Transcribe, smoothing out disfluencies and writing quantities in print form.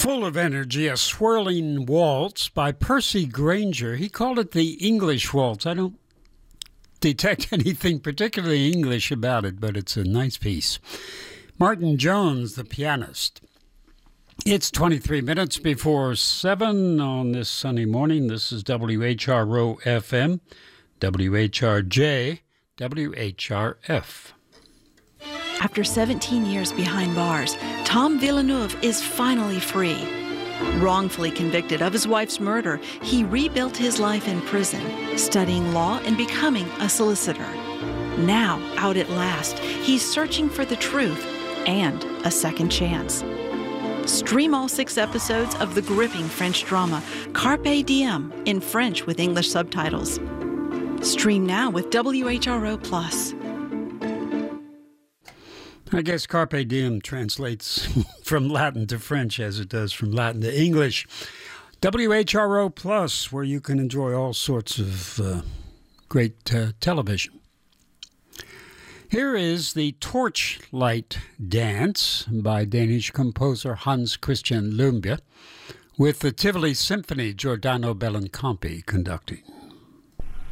Full of energy, a swirling waltz by Percy Granger. He called it the English waltz. I don't detect anything particularly English about it, but it's a nice piece. Martin Jones, the pianist. It's 23 minutes before 7 on this sunny morning. This is WHRO FM, WHRJ, WHRF. After 17 years behind bars, Tom Villeneuve is finally free. Wrongfully convicted of his wife's murder, he rebuilt his life in prison, studying law and becoming a solicitor. Now, out at last, he's searching for the truth and a second chance. Stream all 6 episodes of the gripping French drama Carpe Diem in French with English subtitles. Stream now with WHRO+. I guess Carpe Diem translates from Latin to French as it does from Latin to English. WHRO Plus, where you can enjoy all sorts of great television. Here is the Torchlight Dance by Danish composer Hans Christian Lundbye with the Tivoli Symphony, Giordano Bellincampi conducting.